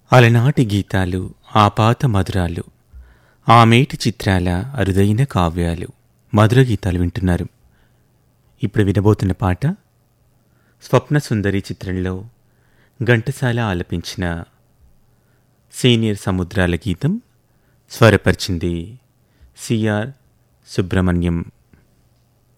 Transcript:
అలనాటి గీతాలు ఆపాత మధురాలు, ఆమేటి చిత్రాల అరుదైన కావ్యాలు, మధుర గీతాలు వింటున్నారు. ఇప్పుడు వినబోతున్న పాట స్వప్న సుందరి చిత్రంలో ఘంటసాల ఆలపించిన సీనియర్ సముద్రాల గీతం. స్వరపరిచింది సిఆర్ సుబ్రహ్మణ్యం